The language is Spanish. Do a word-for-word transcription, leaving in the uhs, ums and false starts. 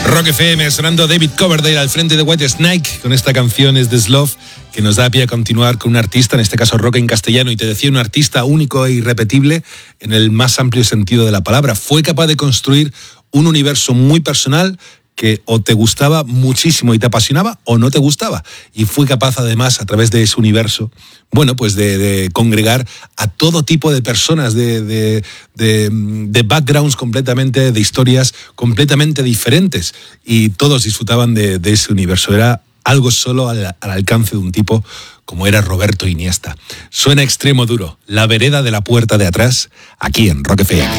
Rock F M, sonando David Coverdale al frente de Whitesnake con esta canción Es This Love, que nos da pie a continuar con un artista, en este caso rock en castellano, y te decía, un artista único e irrepetible en el más amplio sentido de la palabra. Fue capaz de construir un universo muy personal que o te gustaba muchísimo y te apasionaba o no te gustaba. Y fue capaz además, a través de ese universo, bueno, pues de, de congregar a todo tipo de personas, de, de, de, de backgrounds completamente, de historias completamente diferentes. Y todos disfrutaban de, de ese universo. Era algo solo al, al alcance de un tipo como era Roberto Iniesta. Suena Extremo Duro, La vereda de la puerta de atrás, aquí en Rock F M.